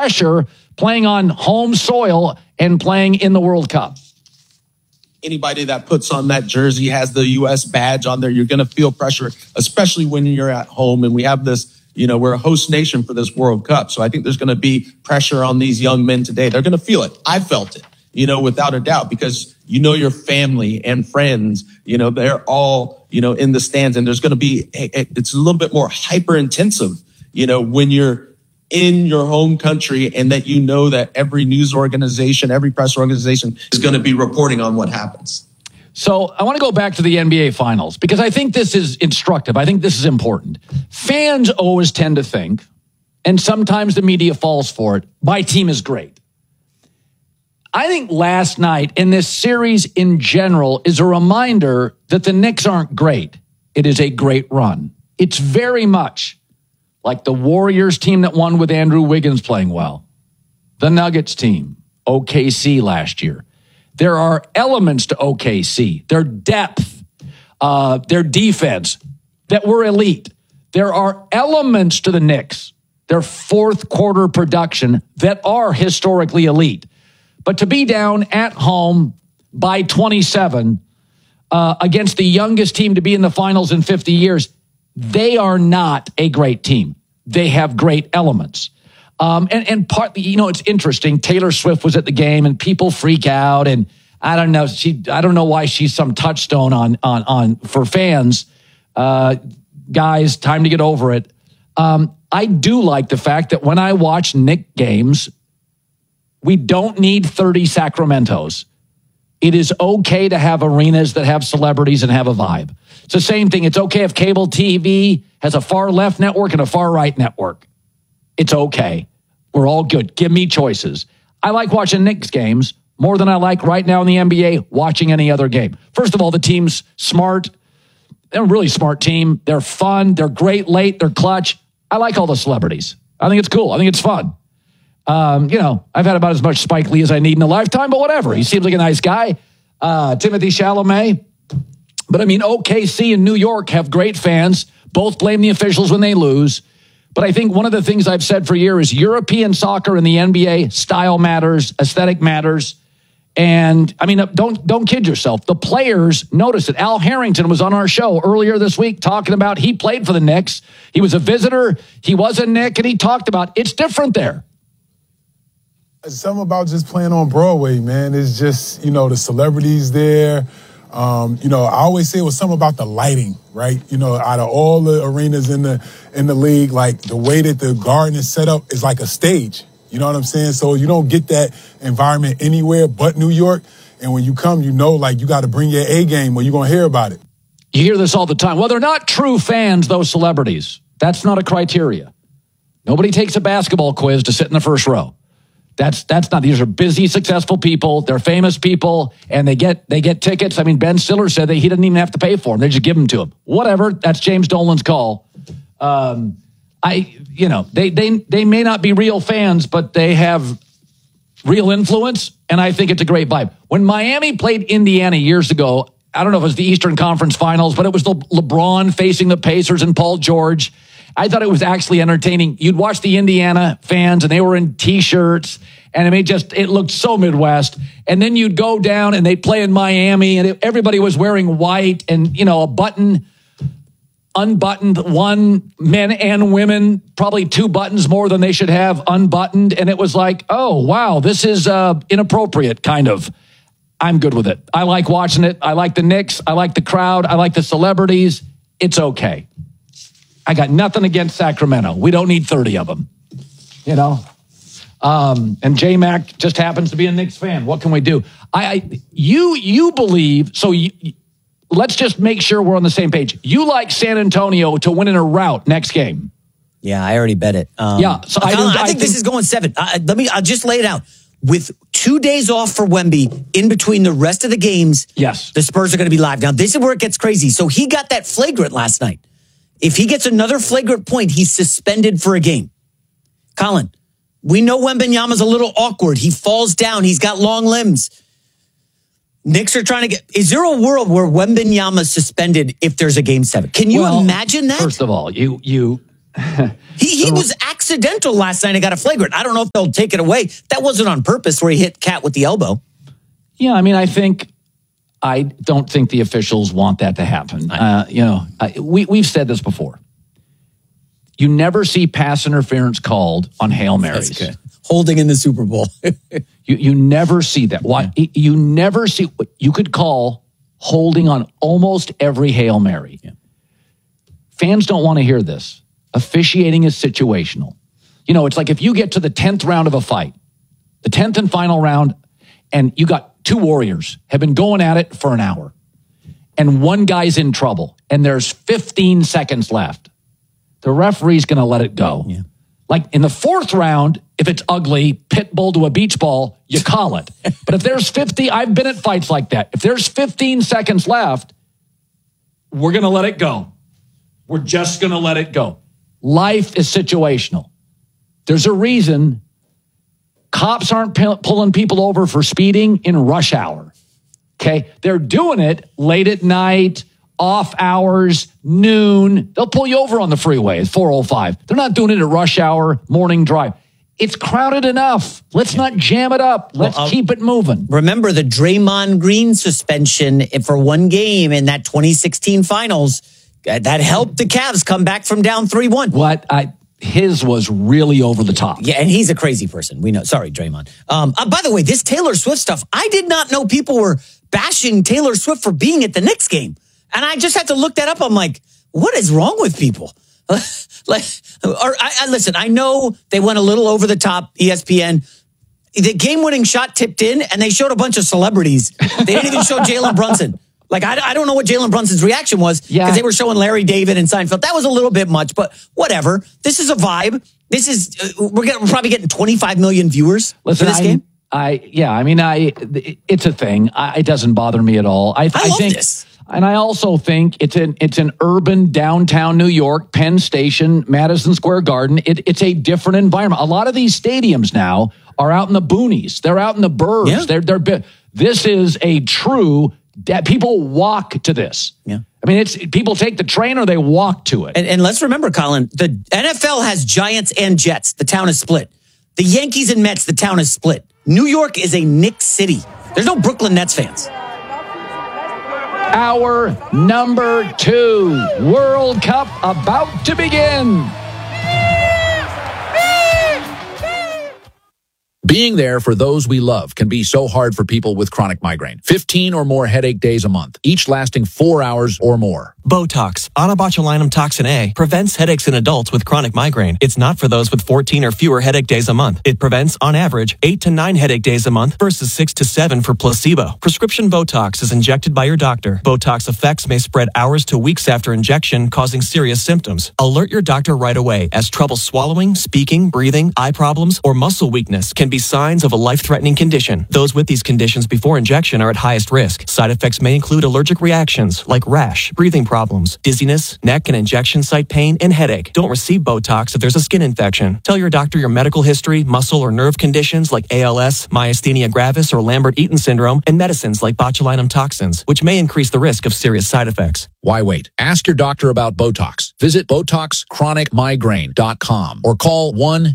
pressure playing on home soil and playing in the World Cup. Anybody that puts on that jersey has the U.S. badge on there. You're going to feel pressure, especially when you're at home. And we have this, we're a host nation for this World Cup. So I think there's going to be pressure on these young men today. They're going to feel it. I felt it, without a doubt, because, your family and friends, they're all, in the stands. And there's going to be, it's a little bit more hyper intensive, when you're in your home country and that that every news organization, every press organization is going to be reporting on what happens. So I want to go back to the NBA Finals because I think this is instructive. I think this is important. Fans always tend to think, and sometimes the media falls for it, my team is great. I think last night and this series in general is a reminder that the Knicks aren't great. It is a great run. It's very much like the Warriors team that won with Andrew Wiggins playing well. The Nuggets team, OKC last year. There are elements to OKC, their depth, their defense that were elite. There are elements to the Knicks, their fourth quarter production that are historically elite. But to be down at home by 27 against the youngest team to be in the finals in 50 years, they are not a great team. They have great elements. And partly, it's interesting. Taylor Swift was at the game and people freak out. And I don't know. I don't know why she's some touchstone on for fans. Guys, time to get over it. I do like the fact that when I watch Knick games, we don't need 30 Sacramentos. It is okay to have arenas that have celebrities and have a vibe. It's the same thing. It's okay if cable TV has a far left network and a far right network. It's okay. We're all good. Give me choices. I like watching Knicks games more than I like right now in the NBA watching any other game. First of all, the team's smart. They're a really smart team. They're fun. They're great late. They're clutch. I like all the celebrities. I think it's cool. I think it's fun. I've had about as much Spike Lee as I need in a lifetime, but whatever. He seems like a nice guy. Timothée Chalamet. But OKC and New York have great fans. Both blame the officials when they lose. But I think one of the things I've said for years is European soccer and the NBA, style matters, aesthetic matters. And don't kid yourself. The players notice it. Al Harrington was on our show earlier this week talking about he played for the Knicks. He was a visitor. He was a Knick, and he talked about it's different there. It's something about just playing on Broadway, man. It's just, the celebrities there. I always say it was something about the lighting, right? Out of all the arenas in the league, like the way that the Garden is set up is like a stage. You know what I'm saying? So you don't get that environment anywhere but New York. And when you come, you got to bring your A game or you're going to hear about it. You hear this all the time. Well, they're not true fans, those celebrities. That's not a criteria. Nobody takes a basketball quiz to sit in the first row. That's not. These are busy, successful people. They're famous people, and they get tickets. Ben Stiller said that he didn't even have to pay for them; they just give them to him. Whatever. That's James Dolan's call. They may not be real fans, but they have real influence, and I think it's a great vibe. When Miami played Indiana years ago, I don't know if it was the Eastern Conference Finals, but it was the LeBron facing the Pacers and Paul George. I thought it was actually entertaining. You'd watch the Indiana fans, and they were in T-shirts, and it looked so Midwest. And then you'd go down, and they'd play in Miami, and everybody was wearing white and, a unbuttoned, one, men and women, probably 2 buttons more than they should have unbuttoned. And it was like, oh, wow, this is inappropriate, kind of. I'm good with it. I like watching it. I like the Knicks. I like the crowd. I like the celebrities. It's okay. I got nothing against Sacramento. We don't need 30 of them, And J-Mac just happens to be a Knicks fan. What can we do? You believe, so let's just make sure we're on the same page. You like San Antonio to win in a rout next game. Yeah, I already bet it. So I think this is going 7. I'll just lay it out. With 2 days off for Wemby in between the rest of the games, yes, the Spurs are going to be live. Now, this is where it gets crazy. So he got that flagrant last night. If he gets another flagrant point, he's suspended for a game. Colin, we know Wembanyama's a little awkward. He falls down. He's got long limbs. Knicks are trying to get... Is there a world where Wembanyama's suspended if there's a game 7? Can you imagine that? First of all, He was accidental last night and got a flagrant. I don't know if they'll take it away. That wasn't on purpose where he hit Cat with the elbow. Yeah, I mean, I don't think the officials want that to happen. We've said this before. You never see pass interference called on Hail Marys. That's good. Holding in the Super Bowl. you never see that. Why? You never see. You could call holding on almost every Hail Mary. Yeah. Fans don't want to hear this. Officiating is situational. It's like if you get to the 10th round of a fight, the 10th and final round, and you got two warriors have been going at it for an hour, and one guy's in trouble, and there's 15 seconds left. The referee's going to let it go. Yeah. Like in the 4th round, if it's ugly, pit bull to a beach ball, you call it. But if there's 50, I've been at fights like that. If there's 15 seconds left, we're going to let it go. We're just going to let it go. Life is situational. There's a reason cops aren't pulling people over for speeding in rush hour. Okay? They're doing it late at night, off hours, noon. They'll pull you over on the freeway at 405. They're not doing it at rush hour, morning drive. It's crowded enough. Let's not jam it up. Let's keep it moving. Remember the Draymond Green suspension for one game in that 2016 finals. That helped the Cavs come back from down 3-1. His was really over the top. Yeah, and he's a crazy person. We know. Sorry, Draymond. By the way, this Taylor Swift stuff, I did not know people were bashing Taylor Swift for being at the Knicks game. And I just had to look that up. I'm like, what is wrong with people? Listen, I know they went a little over the top, ESPN. The game-winning shot tipped in, and they showed a bunch of celebrities. They didn't even show Jalen Brunson. Like, I don't know what Jalen Brunson's reaction was because they were showing Larry David and Seinfeld. That was a little bit much, but whatever. This is a vibe. This is we're probably getting 25 million viewers for this game. It's a thing. It doesn't bother me at all. I think this. And I also think it's an urban downtown New York, Penn Station, Madison Square Garden. It's a different environment. A lot of these stadiums now are out in the boonies. They're out in the burbs. Yeah. This is a true. People walk to this. Yeah. I mean, people take the train or they walk to it. And let's remember, Colin, the NFL has Giants and Jets. The town is split. The Yankees and Mets, the town is split. New York is a Knicks city. There's no Brooklyn Nets fans. Hour number 2, World Cup about to begin. Being there for those we love can be so hard for people with chronic migraine. 15 or more headache days a month, each lasting 4 hours or more. Botox, onabotulinum toxin A, prevents headaches in adults with chronic migraine. It's not for those with 14 or fewer headache days a month. It prevents, on average, 8 to 9 headache days a month versus 6 to 7 for placebo. Prescription Botox is injected by your doctor. Botox effects may spread hours to weeks after injection, causing serious symptoms. Alert your doctor right away, as trouble swallowing, speaking, breathing, eye problems, or muscle weakness can be signs of a life-threatening condition. Those with these conditions before injection are at highest risk. Side effects may include allergic reactions like rash, breathing problems, dizziness, neck and injection site pain, and headache. Don't receive Botox if there's a skin infection. Tell your doctor your medical history, muscle or nerve conditions like ALS, myasthenia gravis, or Lambert-Eaton syndrome, and medicines like botulinum toxins, which may increase the risk of serious side effects. Why wait? Ask your doctor about Botox. Visit BotoxChronicMigraine.com or call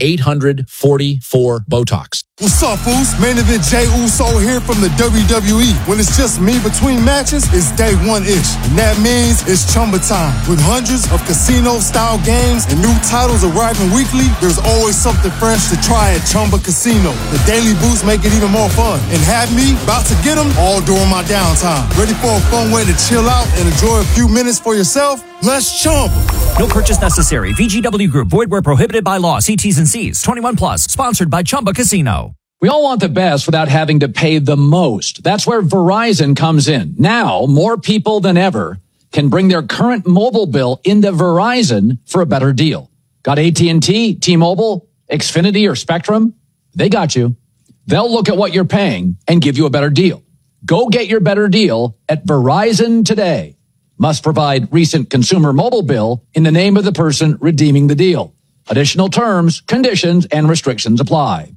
1-800-44-BOTOX. What's up, Foos? Main event Jey Uso here from the WWE. When it's just me between matches, it's day one-ish. And that means it's Chumba time. With hundreds of casino-style games and new titles arriving weekly, there's always something fresh to try at Chumba Casino. The daily boosts make it even more fun. And have me about to get them all during my downtime. Ready for a fun way to chill out and enjoy a few minutes for yourself? Let's Chumba. No purchase necessary. VGW Group. Void where prohibited by law. See T's and C's. 21 plus. Sponsored by Chumba Casino. We all want the best without having to pay the most. That's where Verizon comes in. Now, more people than ever can bring their current mobile bill into Verizon for a better deal. Got AT&T, T-Mobile, Xfinity, or Spectrum? They got you. They'll look at what you're paying and give you a better deal. Go get your better deal at Verizon today. Must provide recent consumer mobile bill in the name of the person redeeming the deal. Additional terms, conditions, and restrictions apply.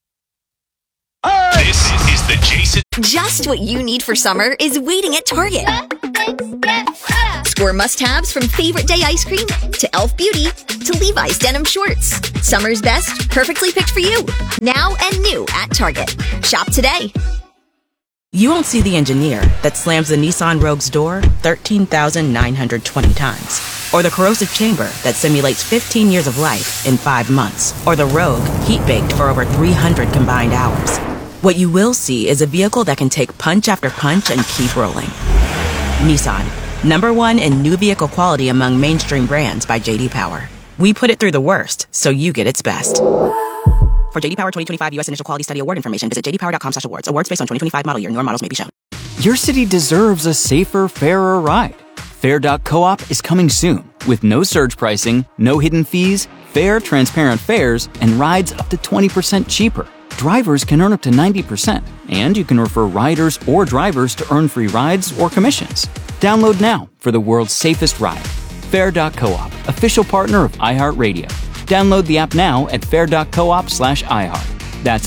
This is the Jason. Just what you need for summer is waiting at Target. For must-haves from Favorite Day ice cream to Elf Beauty to Levi's denim shorts. Summer's best, perfectly picked for you. Now and new at Target. Shop today. You won't see the engineer that slams the Nissan Rogue's door 13,920 times. Or the corrosive chamber that simulates 15 years of life in 5 months. Or the Rogue heat-baked for over 300 combined hours. What you will see is a vehicle that can take punch after punch and keep rolling. Nissan, #1 in new vehicle quality among mainstream brands by J.D. Power. We put it through the worst, so you get its best. For J.D. Power 2025 U.S. Initial Quality Study Award information, visit jdpower.com/awards. Awards based on 2025 model year. Newer models may be shown. Your city deserves a safer, fairer ride. Fair.coop is coming soon with no surge pricing, no hidden fees, fair, transparent fares, and rides up to 20% cheaper. Drivers can earn up to 90%, and you can refer riders or drivers to earn free rides or commissions. Download now for the world's safest ride. Fair.coop, official partner of iHeartRadio. Download the app now at fair.coop/iHeart. That's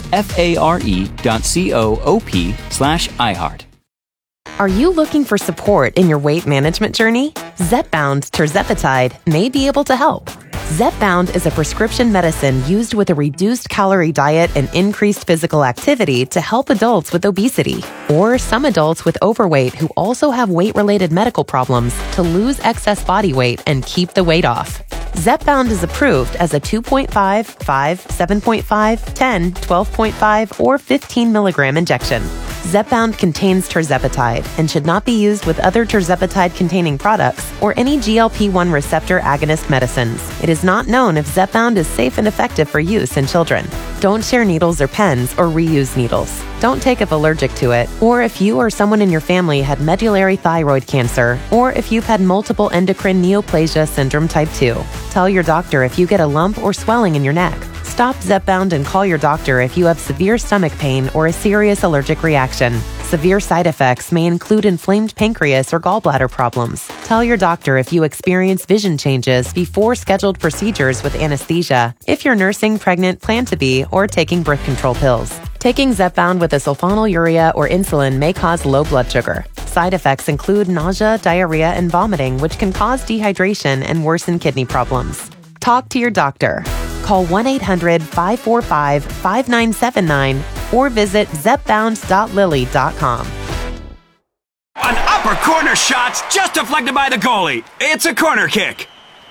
FARE.coop/iHeart. Are you looking for support in your weight management journey? Zepbound tirzepatide may be able to help. Zepbound is a prescription medicine used with a reduced calorie diet and increased physical activity to help adults with obesity or some adults with overweight who also have weight-related medical problems to lose excess body weight and keep the weight off. Zepbound is approved as a 2.5, 5, 7.5, 10, 12.5, or 15 milligram injection. Zepbound contains tirzepatide and should not be used with other tirzepatide-containing products or any GLP-1 receptor agonist medicines. It is not known if Zepbound is safe and effective for use in children. Don't share needles or pens or reuse needles. Don't take if allergic to it, or if you or someone in your family had medullary thyroid cancer, or if you've had multiple endocrine neoplasia syndrome type 2. Tell your doctor if you get a lump or swelling in your neck. Stop Zepbound and call your doctor if you have severe stomach pain or a serious allergic reaction. Severe side effects may include inflamed pancreas or gallbladder problems. Tell your doctor if you experience vision changes before scheduled procedures with anesthesia, if you're nursing, pregnant, plan to be, or taking birth control pills. Taking Zepbound with a sulfonylurea or insulin may cause low blood sugar. Side effects include nausea, diarrhea, and vomiting, which can cause dehydration and worsen kidney problems. Talk to your doctor. Call 1-800-545-5979 or visit zepbound.lily.com. An upper corner shot's just deflected by the goalie. It's a corner kick.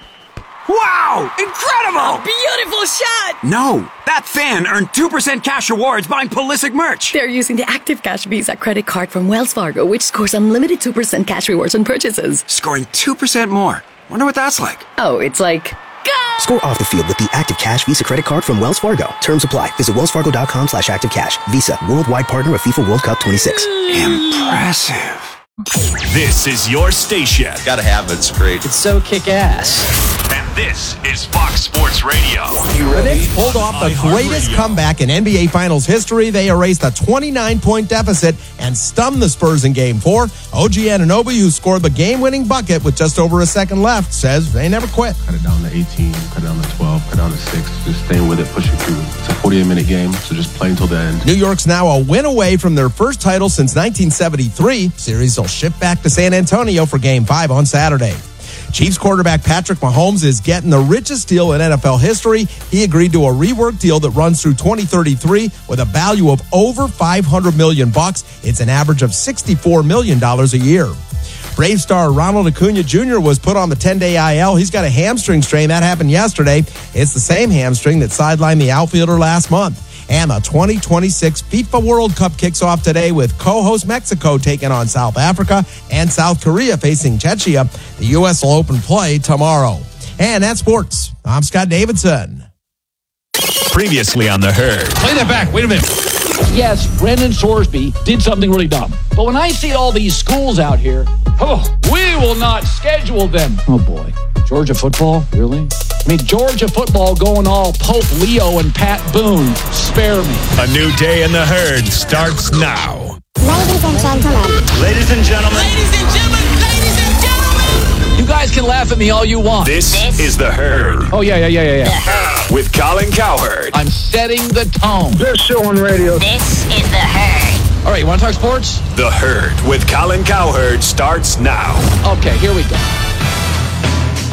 Wow! Incredible! A beautiful shot! No, that fan earned 2% cash rewards buying Pulisic merch. They're using the Active Cash Visa credit card from Wells Fargo, which scores unlimited 2% cash rewards on purchases. Scoring 2% more. Wonder what that's like. Oh, it's like... Go! Score off the field with the Active Cash Visa credit card from Wells Fargo. Terms apply. Visit wellsfargo.com/activecash. Visa, worldwide partner of FIFA World Cup 26. Impressive. This is your station. Gotta have it. It's great. It's so kick-ass. And this is Fox Sports Radio. You ready? The Knicks pulled off the greatest comeback in NBA Finals history. They erased a 29-point deficit and stunned the Spurs in Game 4. OG Anunoby, who scored the game-winning bucket with just over a second left, says they never quit. Cut it down to 18, cut it down to 12, cut it down to 6. Just staying with it, pushing through. It's a 48-minute game, so just play until the end. New York's now a win away from their first title since 1973. Series will shift back to San Antonio for Game 5 on Saturday. Chiefs quarterback Patrick Mahomes is getting the richest deal in NFL history. He agreed to a reworked deal that runs through 2033 with a value of over $500 million. It's an average of $64 million a year. Brave star Ronald Acuna Jr. was put on the 10-day IL. He's got a hamstring strain. That happened yesterday. It's the same hamstring that sidelined the outfielder last month. And the 2026 FIFA World Cup kicks off today with co-host Mexico taking on South Africa and South Korea facing Czechia. The U.S. will open play tomorrow. And that's sports. I'm Scott Davidson. Previously on The Herd. Play that back. Wait a minute. Yes, Brendan Sorsby did something really dumb. But when I see all these schools out here, we will not schedule them. Oh, boy. Georgia football? Really? I mean, Georgia football going all Pope Leo and Pat Boone. Spare me. A new day in The Herd starts now. Ladies and gentlemen. Ladies and gentlemen. Ladies and gentlemen. Ladies and gentlemen. You guys can laugh at me all you want. This is The Herd. Oh, yeah. With Colin Cowherd. I'm setting the tone. Best show on radio. This is The Herd. All right, you want to talk sports? The Herd with Colin Cowherd starts now. Okay, here we go.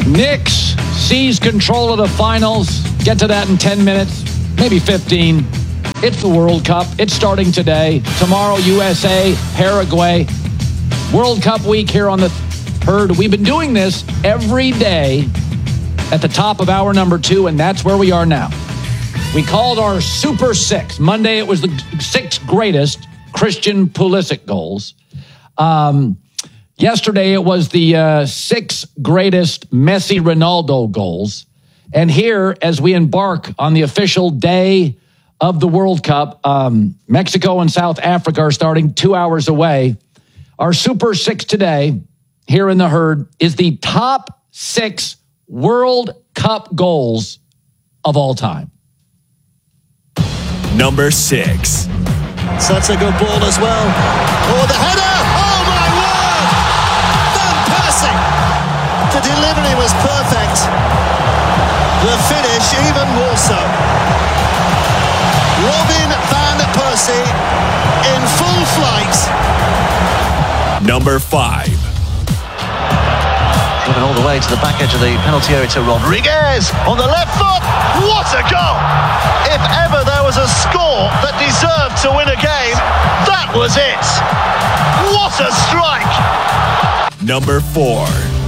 Knicks seize control of the finals. Get to that in 10 minutes, maybe 15. It's the World Cup. It's starting today. Tomorrow, USA, Paraguay. World Cup week here on the Herd. We've been doing this every day at the top of hour number 2, and that's where we are now. We called our Super Six. Monday, it was the 6 greatest Christian Pulisic goals. Yesterday, it was the 6 greatest Messi Ronaldo goals. And here, as we embark on the official day of the World Cup, Mexico and South Africa are starting 2 hours away. Our Super Six today, here in the Herd, is the top 6 World Cup goals of all time. Number 6. Such a good ball as well. Oh, the header! Oh, my word! Van Persie! The delivery was perfect. The finish even more so. Robin Van Persie in full flight. Number 5. Driven all the way to the back edge of the penalty area to Rodriguez on the left foot. What a goal! If ever there was a score that deserved to win a game, that was it. What a strike! Number 4.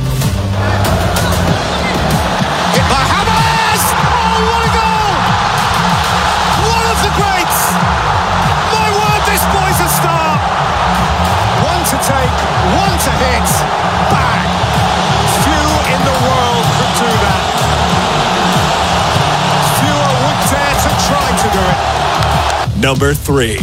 Hit by Hammers! Oh, what a goal! One of the greats! My word, this boy's a star! One to take, one to hit. Bang! Few in the world could do that. Fewer would dare to try to do it. Number 3.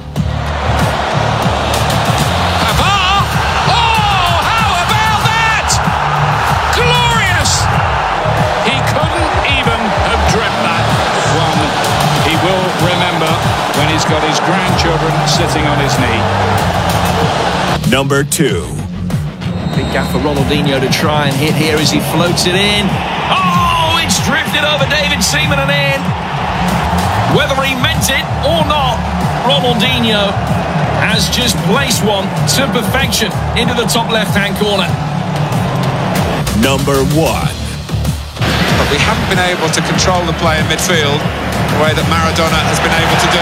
Pavard! Oh, how about that? Glorious! He couldn't even have dreamt that. One he will remember when he's got his grandchildren sitting on his knee. Number 2. Big gap for Ronaldinho to try and hit here as he floats it in. Oh, it's drifted over David Seaman and in. Whether he meant it or not, Ronaldinho has just placed one to perfection into the top left-hand corner. Number 1. But we haven't been able to control the play in midfield the way that Maradona has been able to do.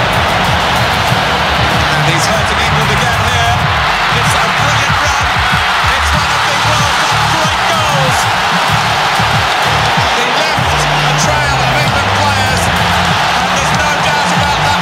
And he's hurting England again here. It's a brilliant run. It's one of the World Cup great goals. He left a trail of England players, and there's no doubt about that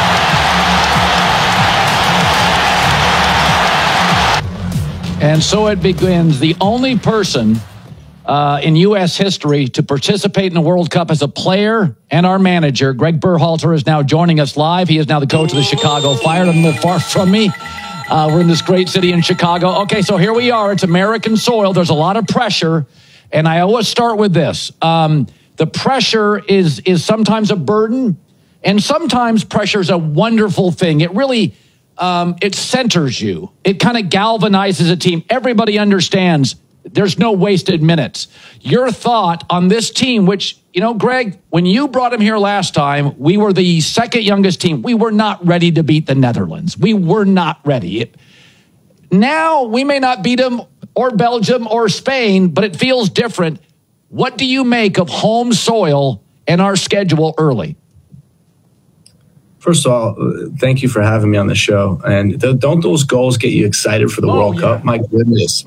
one. And so it begins. The only person in U.S. history to participate in the World Cup as a player and our manager, Greg Berhalter, is now joining us live. He is now the coach of the Chicago Fire. Doesn't live far from me. We're in this great city in Chicago. Okay, so here we are. It's American soil. There's a lot of pressure, and I always start with this. The pressure is sometimes a burden, and sometimes pressure is a wonderful thing. It really it centers you. It kind of galvanizes a team. Everybody understands there's no wasted minutes. Your thought on this team, which, you know, Greg, when you brought him here last time, we were the second youngest team. We were not ready to beat the Netherlands. We were not ready. Now we may not beat them or Belgium or Spain, but it feels different. What do you make of home soil and our schedule early? First of all, thank you for having me on the show. And don't those goals get you excited for the World Cup? My goodness.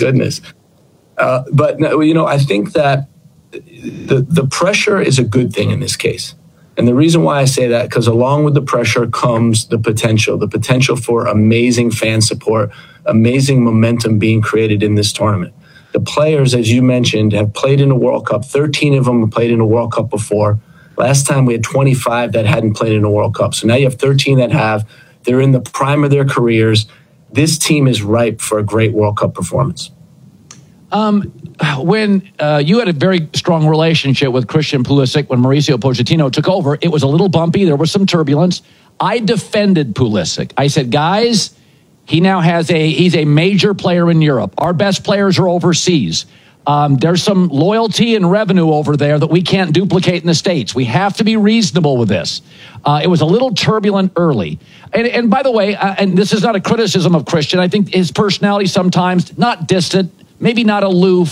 But you know, I think that the pressure is a good thing in this case. And the reason why I say that, because along with the pressure comes the potential for amazing fan support, amazing momentum being created in this tournament. The players, as you mentioned, have played in a World Cup. 13 of them have played in a World Cup before. Last time we had 25 that hadn't played in a World Cup. So now you have 13 that have. They're in the prime of their careers. This team is ripe for a great World Cup performance. When you had a very strong relationship with Christian Pulisic when Mauricio Pochettino took over, it was a little bumpy. There was some turbulence. I defended Pulisic. I said, guys, he's a major player in Europe. Our best players are overseas. There's some loyalty and revenue over there that we can't duplicate in the States. We have to be reasonable with this. It was a little turbulent early. And by the way, and this is not a criticism of Christian, I think his personality sometimes, not distant, maybe not aloof,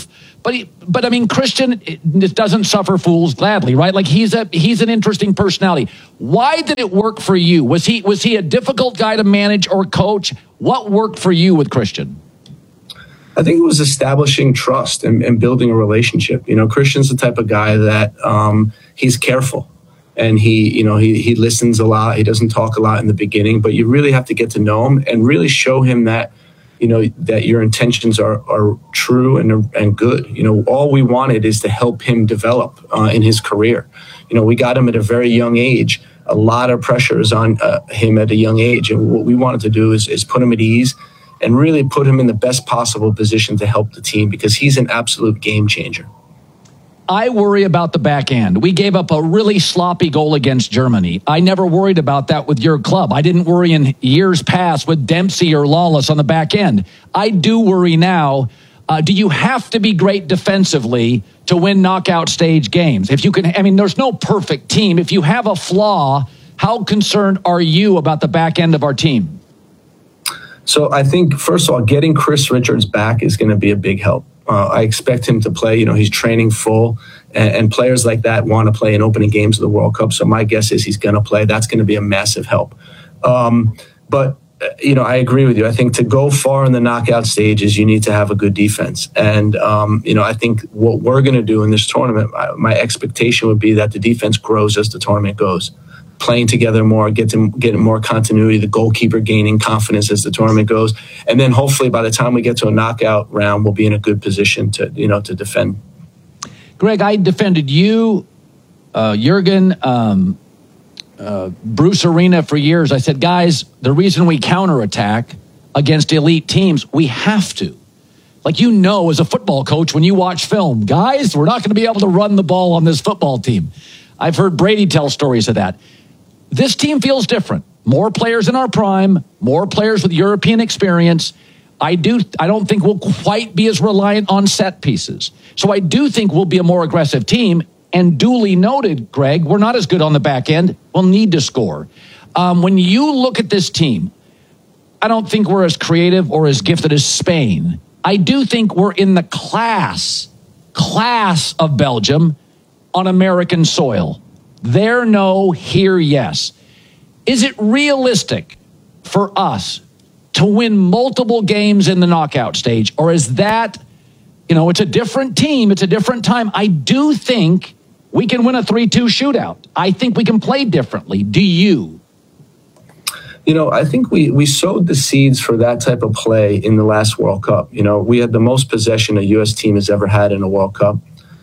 But I mean, Christian doesn't suffer fools gladly, right? Like he's an interesting personality. Why did it work for you? Was he a difficult guy to manage or coach? What worked for you with Christian? I think it was establishing trust and building a relationship. You know, Christian's the type of guy that he's careful and he listens a lot. He doesn't talk a lot in the beginning, but you really have to get to know him and really show him that, you know, that your intentions are true and good. You know, all we wanted is to help him develop in his career. You know, we got him at a very young age. A lot of pressure is on him at a young age. And what we wanted to do is put him at ease and really put him in the best possible position to help the team because he's an absolute game changer. I worry about the back end. We gave up a really sloppy goal against Germany. I never worried about that with your club. I didn't worry in years past with Dempsey or Lawless on the back end. I do worry now. Do you have to be great defensively to win knockout stage games? If you can, I mean, there's no perfect team. If you have a flaw, how concerned are you about the back end of our team? So I think, first of all, getting Chris Richards back is going to be a big help. I expect him to play. You know, he's training full, and players like that want to play in opening games of the World Cup. So my guess is he's going to play. That's going to be a massive help. But, you know, I agree with you. I think to go far in the knockout stages, you need to have a good defense. And, you know, I think what we're going to do in this tournament, my expectation would be that the defense grows as the tournament goes. Playing together more, getting more continuity, the goalkeeper gaining confidence as the tournament goes. And then hopefully by the time we get to a knockout round, we'll be in a good position to defend. Greg, I defended you, Jurgen, Bruce Arena for years. I said, guys, the reason we counterattack against elite teams, we have to. Like, you know, as a football coach, when you watch film, guys, we're not going to be able to run the ball on this football team. I've heard Brady tell stories of that. This team feels different. More players in our prime, more players with European experience. I don't think we'll quite be as reliant on set pieces. So I do think we'll be a more aggressive team. And duly noted, Greg, we're not as good on the back end. We'll need to score. When you look at this team, I don't think we're as creative or as gifted as Spain. I do think we're in the class of Belgium on American soil. There, no, here, yes. Is it realistic for us to win multiple games in the knockout stage? Or is that, you know, it's a different team, it's a different time. I do think we can win a 3-2 shootout. I think we can play differently. Do you? You know, I think we sowed the seeds for that type of play in the last World Cup. You know, we had the most possession a U.S. team has ever had in a World Cup.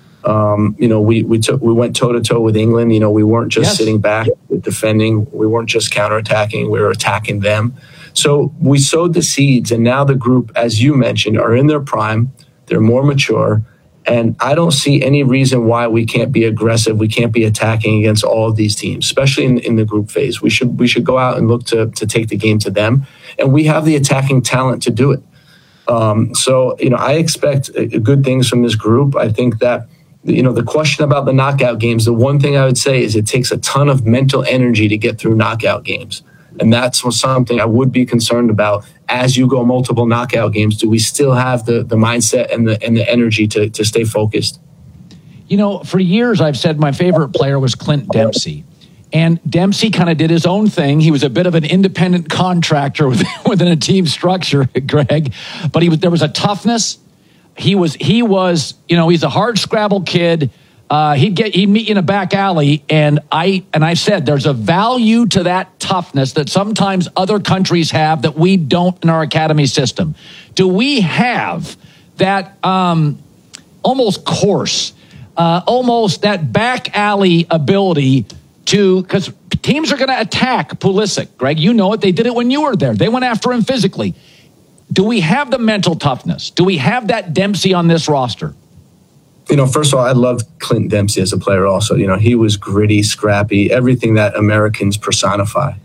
You know, we went toe-to-toe with England. You know, we weren't just sitting back defending. We weren't just counterattacking. We were attacking them. So we sowed the seeds, and now the group, as you mentioned, are in their prime. They're more mature, and I don't see any reason why we can't be aggressive. We can't be attacking against all of these teams, especially in the group phase. We should go out and look to take the game to them, and we have the attacking talent to do it. So, you know, I expect good things from this group. I think that, you know, the question about the knockout games, the one thing I would say is it takes a ton of mental energy to get through knockout games. And that's something I would be concerned about as you go multiple knockout games. Do we still have the mindset and the energy to stay focused? You know, for years I've said my favorite player was Clint Dempsey. And Dempsey kind of did his own thing. He was a bit of an independent contractor within a team structure, Greg. But there was a toughness. He was, you know, he's a hard scrabble kid. He'd meet you in a back alley, and I said there's a value to that toughness that sometimes other countries have that we don't in our academy system. Do we have that almost coarse, almost that back alley ability to, because teams are going to attack Pulisic, Greg? You know it. They did it when you were there. They went after him physically. Do we have the mental toughness? Do we have that Dempsey on this roster? You know, first of all, I loved Clint Dempsey as a player also. You know, he was gritty, scrappy, everything that Americans personify.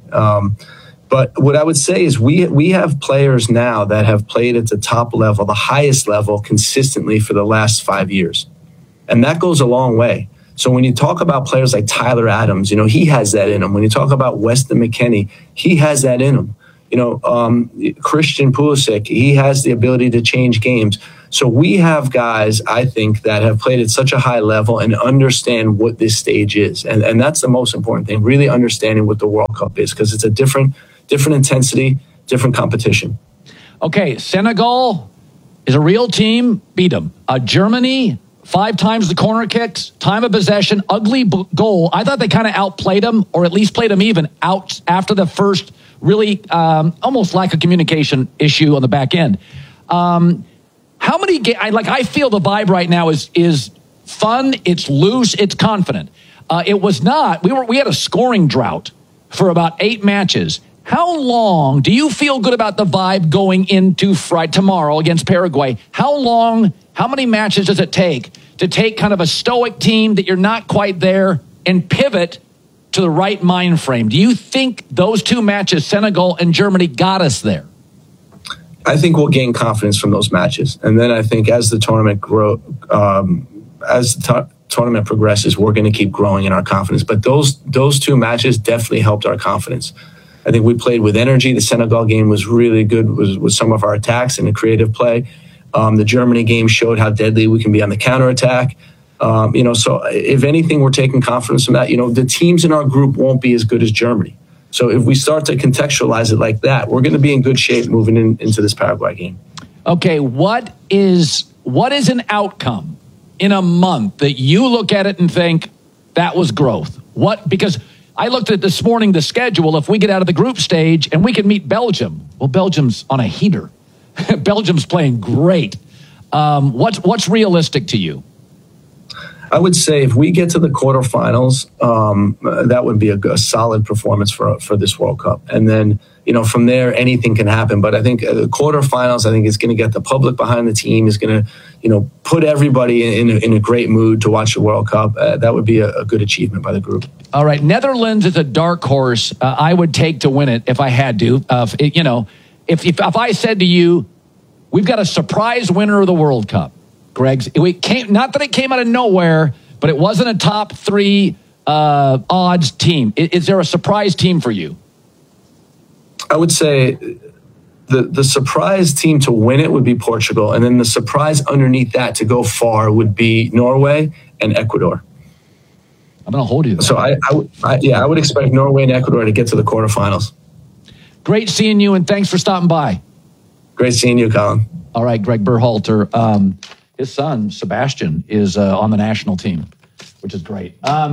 But what I would say is we have players now that have played at the top level, the highest level, consistently for the last 5 years. And that goes a long way. So when you talk about players like Tyler Adams, you know, he has that in him. When you talk about Weston McKennie, he has that in him. You know, Christian Pulisic, he has the ability to change games. So we have guys, I think, that have played at such a high level and understand what this stage is. And that's the most important thing, really understanding what the World Cup is, because it's a different intensity, different competition. Okay, Senegal is a real team, beat them. Germany, 5 times the corner kicks, time of possession, ugly goal. I thought they kind of outplayed them, or at least played them even out after the first really almost lack of communication issue on the back end. How many I feel the vibe right now is fun, it's loose, it's confident. It was not. We had a scoring drought for about 8 matches. How long do you feel good about the vibe going into tomorrow against Paraguay? How many matches does it take to take kind of a stoic team that you're not quite there and pivot to the right mind frame? Do you think those 2 matches, Senegal and Germany, got us there? I think we'll gain confidence from those matches. And then I think as the tournament tournament progresses, we're going to keep growing in our confidence. But those 2 matches definitely helped our confidence. I think we played with energy. The Senegal game was really good with some of our attacks and the creative play. The Germany game showed how deadly we can be on the counterattack. So if anything, we're taking confidence from that. The teams in our group won't be as good as Germany. So if we start to contextualize it like that, we're going to be in good shape moving into this Paraguay game. Okay, what is an outcome in a month that you look at it and think that was growth? Because I looked at this morning, the schedule. If we get out of the group stage and we can meet Belgium, well, Belgium's on a heater. Belgium's playing great. What's realistic to you? I would say if we get to the quarterfinals, that would be a solid performance for this World Cup. And then, from there, anything can happen. But I think the quarterfinals, I think is going to get the public behind the team, is going to, put everybody in a great mood to watch the World Cup. That would be a good achievement by the group. All right. Netherlands is a dark horse I would take to win it if I had to. If I said to you, we've got a surprise winner of the World Cup, Greg's, not that it came out of nowhere, but it wasn't a top 3 odds team. Is there a surprise team for you? I would say the surprise team to win it would be Portugal, and then the surprise underneath that to go far would be Norway and Ecuador. I'm going to hold you there. So I would expect Norway and Ecuador to get to the quarterfinals. Great seeing you, and thanks for stopping by. Great seeing you, Colin. All right, Greg Berhalter. His son, Sebastian, is on the national team, which is great.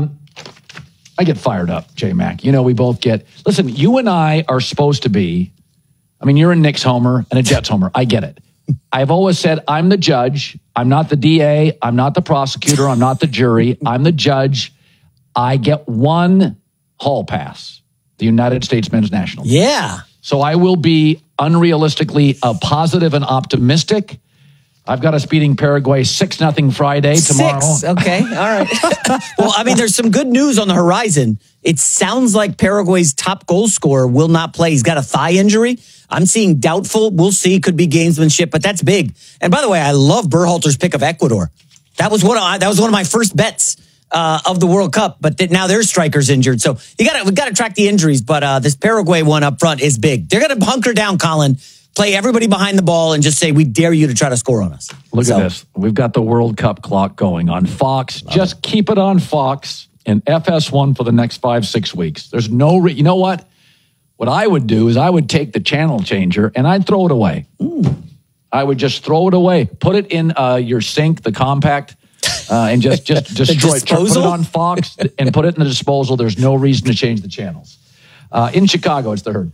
I get fired up, J-Mac. We both get... Listen, you and I are supposed to be... you're a Knicks homer and a Jets homer. I get it. I've always said I'm the judge. I'm not the DA. I'm not the prosecutor. I'm not the jury. I'm the judge. I get 1 hall pass, the United States men's national team. Yeah. So I will be unrealistically positive and optimistic. I've got us beating Paraguay 6-0 Friday tomorrow. 6, okay, all right. Well, there's some good news on the horizon. It sounds like Paraguay's top goal scorer will not play. He's got a thigh injury. I'm seeing doubtful. We'll see. Could be gamesmanship, but that's big. And by the way, I love Berhalter's pick of Ecuador. That was one of my first bets of the World Cup. But now their striker's injured, so we got to track the injuries. But this Paraguay one up front is big. They're going to hunker down, Colin. Play everybody behind the ball and just say, we dare you to try to score on us. Look at this. We've got the World Cup clock going on Fox. Just keep it on Fox and FS1 for the next 5-6 weeks. There's no... You know what? What I would do is I would take the channel changer and I'd throw it away. I would just throw it away. Put it in your sink, the compact, and just destroy it. Put it on Fox and put it in the disposal. There's no reason to change the channels. In Chicago, it's the Herd.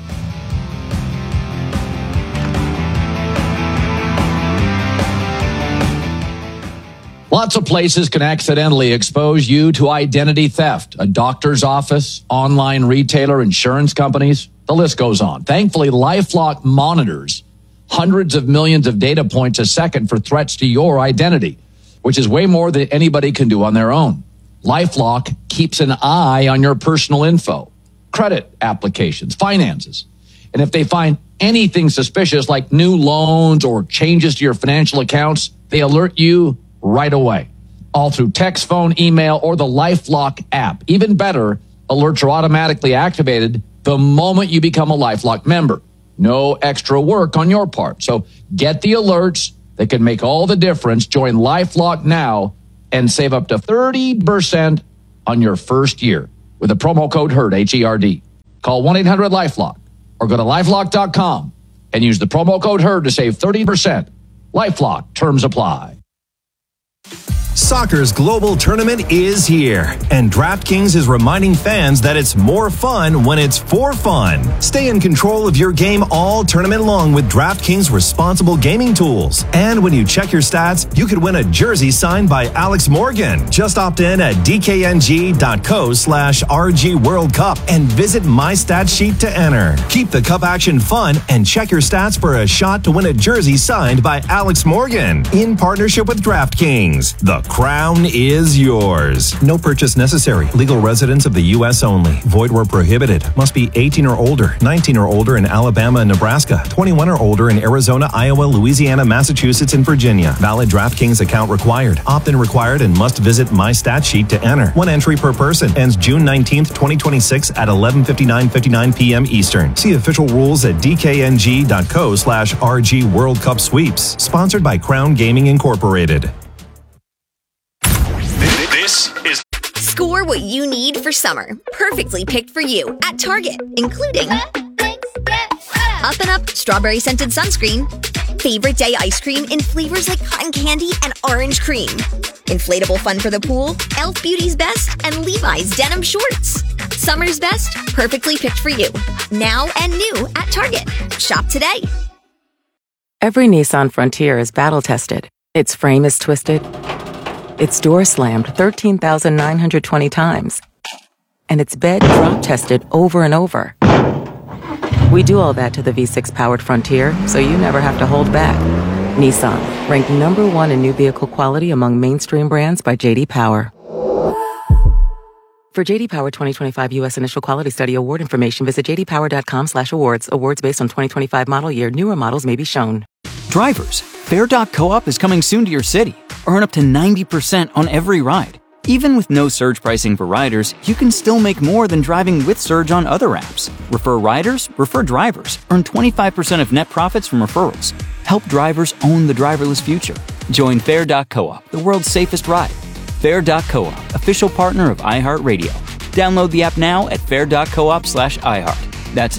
Lots of places can accidentally expose you to identity theft. A doctor's office, online retailer, insurance companies, the list goes on. Thankfully, LifeLock monitors hundreds of millions of data points a second for threats to your identity, which is way more than anybody can do on their own. LifeLock keeps an eye on your personal info, credit applications, finances. And if they find anything suspicious like new loans or changes to your financial accounts, they alert you right away, all through text, phone, email, or the LifeLock app. Even better, alerts are automatically activated the moment you become a LifeLock member. No extra work on your part. So get the alerts, that can make all the difference. Join LifeLock now and save up to 30% on your first year with the promo code HERD, H-E-R-D. Call 1-800-LifeLock or go to LifeLock.com and use the promo code HERD to save 30%. LifeLock. Terms apply. Soccer's global tournament is here, and DraftKings is reminding fans that it's more fun when it's for fun. Stay in control of your game all tournament long with DraftKings responsible gaming tools. And when you check your stats, you could win a jersey signed by Alex Morgan. Just opt in at dkng.co/RG World Cup and visit My Stat Sheet to enter. Keep the cup action fun and check your stats for a shot to win a jersey signed by Alex Morgan in partnership with DraftKings. The crown is yours. No purchase necessary. Legal residents of the U.S. only. Void where prohibited. Must be 18 or older, 19 or older in Alabama and Nebraska, 21 or older in Arizona, Iowa, Louisiana, Massachusetts, and Virginia. Valid DraftKings account required. Opt-in required and must visit My Stat Sheet to enter. One entry per person. Ends June 19th, 2026 at 11:59 p.m. Eastern. See official rules at dkng.co/RG World Cup Sweeps. Sponsored by Crown Gaming Incorporated. This is Score what you need for summer. Perfectly picked for you at Target, including Up and Up strawberry scented sunscreen, favorite day ice cream in flavors like cotton candy and orange cream, inflatable fun for the pool, Elf Beauty's Best, and Levi's denim shorts. Summer's best, perfectly picked for you. Now and new at Target. Shop today. Every Nissan Frontier is battle-tested. Its frame is twisted. Its door slammed 13,920 times. And its bed drop-tested over and over. We do all that to the V6-powered Frontier, so you never have to hold back. Nissan, ranked number 1 in new vehicle quality among mainstream brands by J.D. Power. For J.D. Power 2025 U.S. Initial Quality Study Award information, visit jdpower.com/awards. Awards based on 2025 model year. Newer models may be shown. Drivers, Fair.coop is coming soon to your city. Earn up to 90% on every ride. Even with no surge pricing for riders, you can still make more than driving with Surge on other apps. Refer riders, refer drivers. Earn 25% of net profits from referrals. Help drivers own the driverless future. Join Fair.coop, the world's safest ride. Fair.coop, official partner of iHeartRadio. Download the app now at fair.coop/iHeart. That's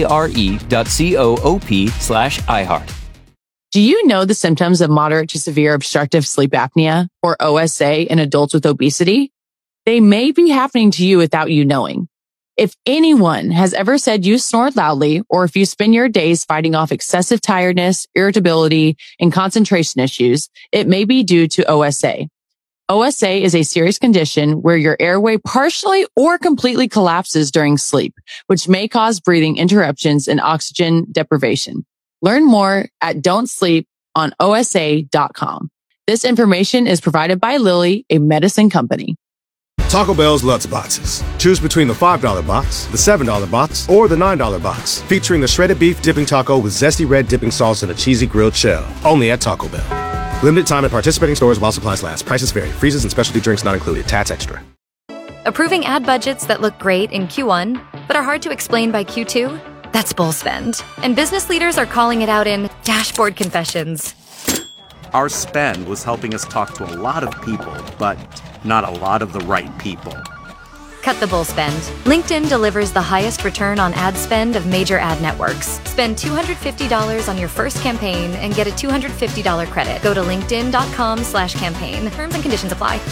FARE.coop/iHeart. Do you know the symptoms of moderate to severe obstructive sleep apnea, or OSA, in adults with obesity? They may be happening to you without you knowing. If anyone has ever said you snore loudly, or if you spend your days fighting off excessive tiredness, irritability, and concentration issues, it may be due to OSA. OSA is a serious condition where your airway partially or completely collapses during sleep, which may cause breathing interruptions and oxygen deprivation. Learn more at don'tsleeponosa.com. This information is provided by Lilly, a medicine company. Taco Bell's Lutz Boxes. Choose between the $5 box, the $7 box, or the $9 box, featuring the shredded beef dipping taco with zesty red dipping sauce and a cheesy grilled shell. Only at Taco Bell. Limited time at participating stores while supplies last. Prices vary. Freezes and specialty drinks not included. Tats extra. Approving ad budgets that look great in Q1, but are hard to explain by Q2? That's bull spend. And business leaders are calling it out in dashboard confessions. Our spend was helping us talk to a lot of people, but not a lot of the right people. Cut the bull spend. LinkedIn delivers the highest return on ad spend of major ad networks. Spend $250 on your first campaign and get a $250 credit. Go to linkedin.com/campaign. Terms and conditions apply.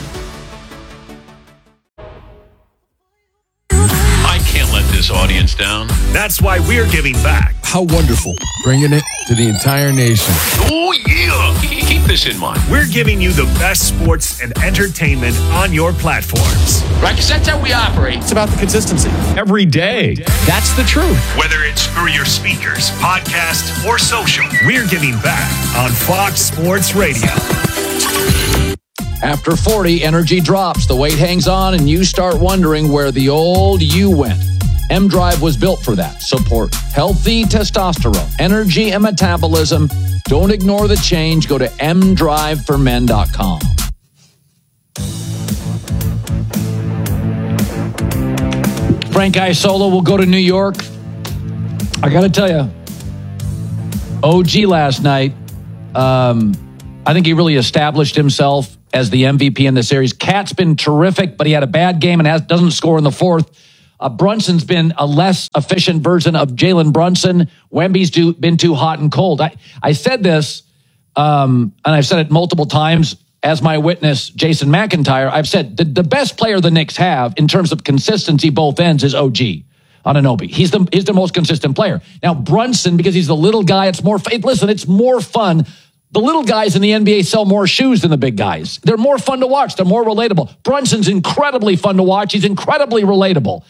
I can't let this audience down. That's why we're giving back. How wonderful. Bringing it to the entire nation. Oh, yeah. Keep this in mind. We're giving you the best sports and entertainment on your platforms. Right, because that's how we operate. It's about the consistency. Every day. That's the truth. Whether it's through your speakers, podcast, or social, we're giving back on Fox Sports Radio. After 40, energy drops, the weight hangs on, and you start wondering where the old you went. M-Drive was built for that. Support healthy testosterone, energy, and metabolism. Don't ignore the change. Go to mdriveformen.com. Frank Isola will go to New York. I got to tell you, OG last night, I think he really established himself as the MVP in the series. Cat's been terrific, but he had a bad game and doesn't score in the fourth. Brunson's been a less efficient version of Jalen Brunson. Wemby's been too hot and cold. I said this, and I've said it multiple times as my witness, Jason McIntyre. I've said the best player the Knicks have in terms of consistency both ends is OG Anunoby. He's the most consistent player. Now, Brunson, because he's the little guy, it's more fun. The little guys in the NBA sell more shoes than the big guys. They're more fun to watch. They're more relatable. Brunson's incredibly fun to watch. He's incredibly relatable.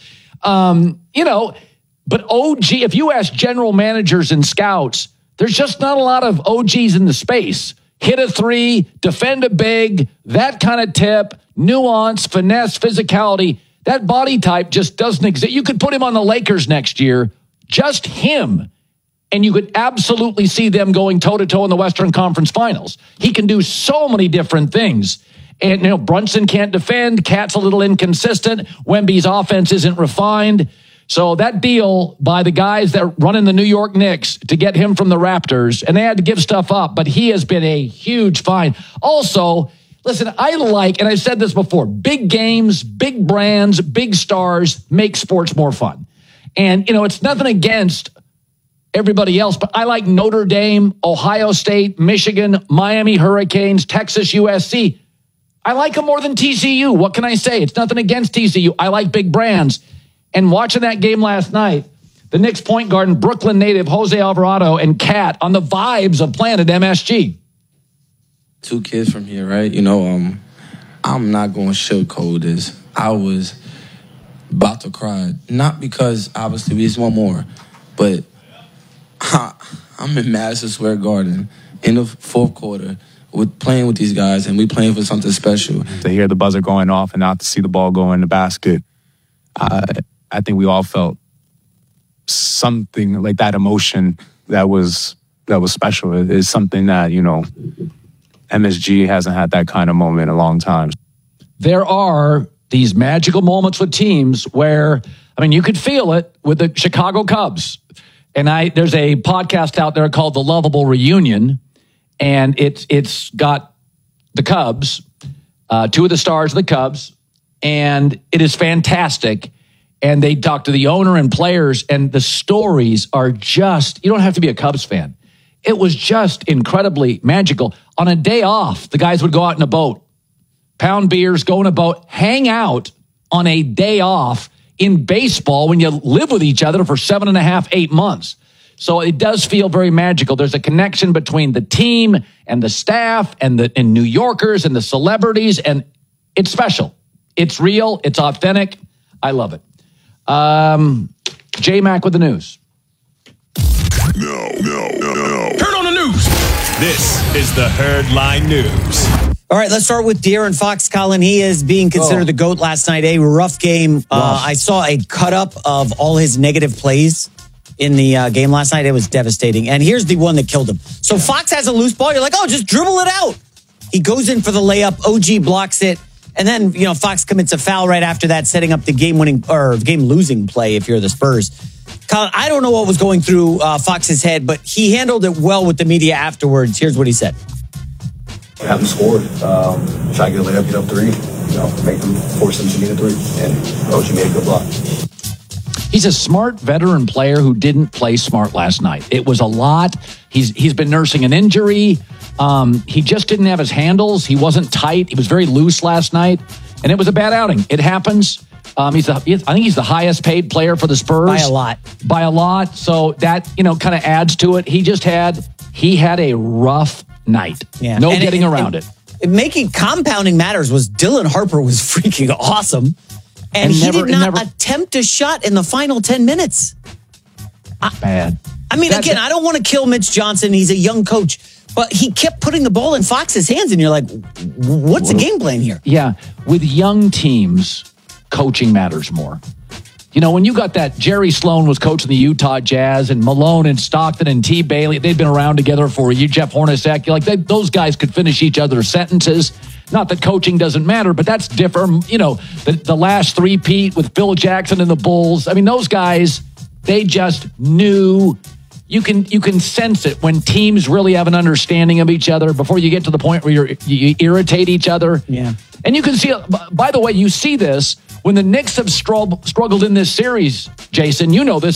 But OG, if you ask general managers and scouts, there's just not a lot of OGs in the space. Hit a three, defend a big, that kind of tip, nuance, finesse, physicality. That body type just doesn't exist. You could put him on the Lakers next year, just him, and you could absolutely see them going toe-to-toe in the Western Conference Finals. He can do so many different things. And, Brunson can't defend. Cat's a little inconsistent. Wemby's offense isn't refined. So that deal by the guys that run in the New York Knicks to get him from the Raptors, and they had to give stuff up, but he has been a huge find. Also, listen, I like, and I've said this before, big games, big brands, big stars make sports more fun. And, it's nothing against everybody else, but I like Notre Dame, Ohio State, Michigan, Miami Hurricanes, Texas USC. I like them more than TCU. What can I say? It's nothing against TCU. I like big brands. And watching that game last night, the Knicks point guard and Brooklyn native Jose Alvarado and Cat on the vibes of playing at MSG. Two kids from here, right? I'm not going to sugarcoat this. I was about to cry. Not because, obviously, we just want more, but I'm in Madison Square Garden in the fourth quarter playing with these guys, and we playing for something special. To hear the buzzer going off and not to see the ball go in the basket, I think we all felt something like that emotion that was special. It's something that, MSG hasn't had that kind of moment in a long time. There are these magical moments with teams where, you could feel it with the Chicago Cubs. And there's a podcast out there called The Lovable Reunion, and it's got the Cubs, two of the stars of the Cubs, and it is fantastic. And they talk to the owner and players, and the stories are just, you don't have to be a Cubs fan. It was just incredibly magical. On a day off, the guys would go out in a boat, pound beers, go in a boat, hang out on a day off in baseball when you live with each other for 7.5, 8 months. So it does feel very magical. There's a connection between the team and the staff and New Yorkers and the celebrities, and it's special. It's real. It's authentic. I love it. J-Mac with the news. No. Heard on the news. This is the Herdline News. All right, let's start with De'Aaron Fox, Colin. He is being considered the GOAT last night. A rough game. I saw a cut-up of all his negative plays in the game last night. It was devastating. And here's the one that killed him. So Fox has a loose ball. You're like, just dribble it out. He goes in for the layup. OG blocks it. And then, Fox commits a foul right after that, setting up the game-winning or game-losing play if you're the Spurs. Colin, I don't know what was going through Fox's head, but he handled it well with the media afterwards. Here's what he said. Have them scored. Try to get a layup, get up three. Make them force them to need a three. And OG made a good block. He's a smart veteran player who didn't play smart last night. It was a lot. He's been nursing an injury. He just didn't have his handles. He wasn't tight. He was very loose last night, and it was a bad outing. It happens. I think he's the highest paid player for the Spurs by a lot. So that kind of adds to it. He had a rough night. Yeah. No getting around it. Compounding matters was Dylan Harper was freaking awesome, and he did not attempt a shot in the final 10 minutes. Bad. I don't want to kill Mitch Johnson. He's a young coach. But he kept putting the ball in Fox's hands, and you're like, what's the game plan here? Yeah, with young teams, coaching matters more. When you got that, Jerry Sloan was coaching the Utah Jazz, and Malone and Stockton and T. Bailey, they'd been around together for a year. Jeff Hornacek, those guys could finish each other's sentences. Not that coaching doesn't matter, but that's different. The last three-peat with Phil Jackson and the Bulls. Those guys, they just knew you can sense it when teams really have an understanding of each other before you get to the point where you irritate each other. Yeah. And you can see, by the way, you see this when the Knicks have struggled in this series, Jason. You know this